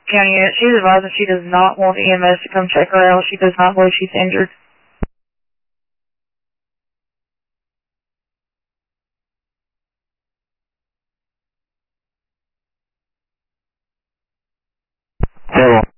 County unit. She's advising she does not want EMS to come check her out. She does not believe she's injured. Hello.